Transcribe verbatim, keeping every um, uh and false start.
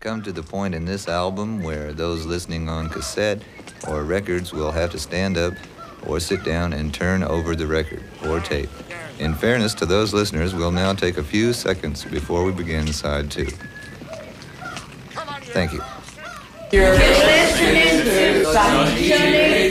come to the point in this album where those listening on cassette or records will have to stand up or sit down and turn over the record or tape. In fairness to those listeners, we'll now take a few seconds before we begin side two. Thank you. You're listening to Sunshine